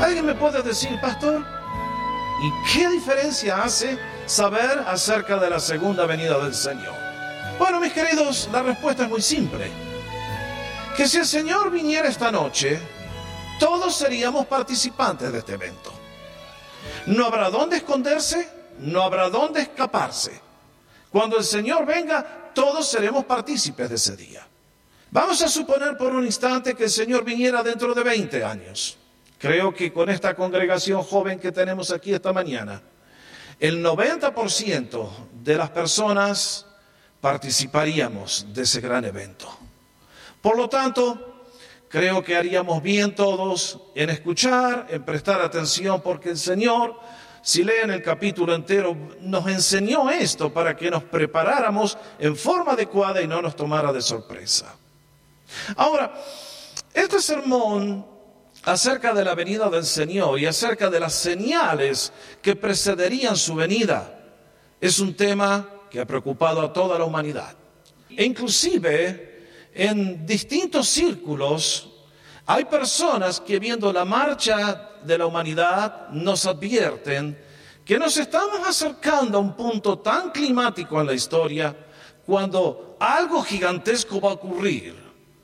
¿Alguien me puede decir, pastor, y qué diferencia hace saber acerca de la segunda venida del Señor? Bueno, mis queridos, la respuesta es muy simple. Que si el Señor viniera esta noche, todos seríamos participantes de este evento. No habrá dónde esconderse, no habrá dónde escaparse. Cuando el Señor venga, todos seremos partícipes de ese día. Vamos a suponer por un instante que el Señor viniera dentro de 20 años. Creo que con esta congregación joven que tenemos aquí esta mañana, el 90% de las personas participaríamos de ese gran evento. Por lo tanto, creo que haríamos bien todos en escuchar, en prestar atención, porque el Señor, si leen el capítulo entero, nos enseñó esto para que nos preparáramos en forma adecuada y no nos tomara de sorpresa. Ahora, este sermón acerca de la venida del Señor y acerca de las señales que precederían su venida es un tema que ha preocupado a toda la humanidad. E inclusive en distintos círculos hay personas que, viendo la marcha de la humanidad, nos advierten que nos estamos acercando a un punto tan climático en la historia cuando algo gigantesco va a ocurrir.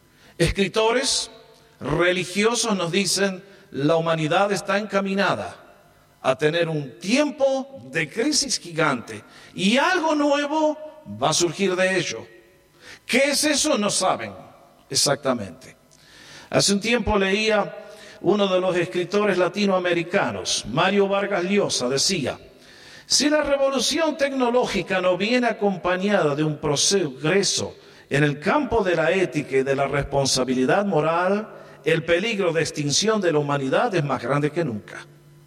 Escritores religiosos nos dicen: la humanidad está encaminada a tener un tiempo de crisis gigante y algo nuevo va a surgir de ello. ¿Qué es eso? No saben exactamente. Hace un tiempo leía uno de los escritores latinoamericanos, Mario Vargas Llosa, decía: si la revolución tecnológica no viene acompañada de un progreso en el campo de la ética y de la responsabilidad moral, el peligro de extinción de la humanidad es más grande que nunca.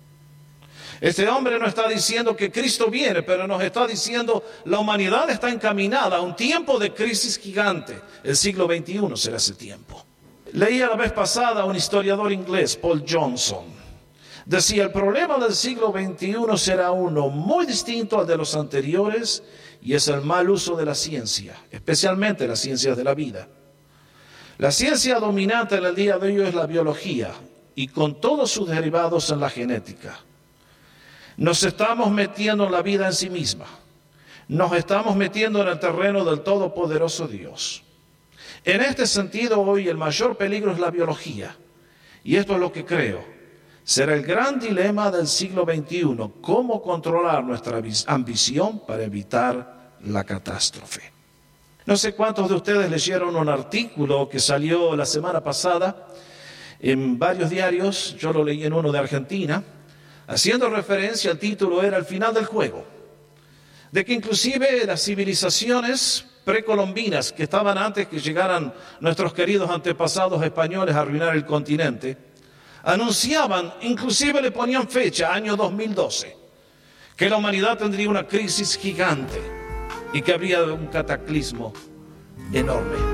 Este hombre no está diciendo que Cristo viene, pero nos está diciendo la humanidad está encaminada a un tiempo de crisis gigante. El siglo XXI será ese tiempo. Leía la vez pasada a un historiador inglés, Paul Johnson. Decía: el problema del siglo XXI será uno muy distinto al de los anteriores, y es el mal uso de la ciencia, especialmente las ciencias de la vida. La ciencia dominante en el día de hoy es la biología, y con todos sus derivados en la genética. Nos estamos metiendo en la vida en sí misma. Nos estamos metiendo en el terreno del todopoderoso Dios. En este sentido, hoy el mayor peligro es la biología. Y esto es lo que creo será el gran dilema del siglo XXI: cómo controlar nuestra ambición para evitar la catástrofe. No sé cuántos de ustedes leyeron un artículo que salió la semana pasada en varios diarios. Yo lo leí en uno de Argentina, haciendo referencia, al título era: el final del juego. De que inclusive las civilizaciones precolombinas que estaban antes que llegaran nuestros queridos antepasados españoles a arruinar el continente, anunciaban, inclusive le ponían fecha, año 2012, que la humanidad tendría una crisis gigante y que habría un cataclismo enorme.